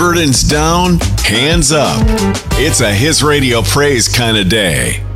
Burdens down, hands up. It's a His Radio Praise kind of day.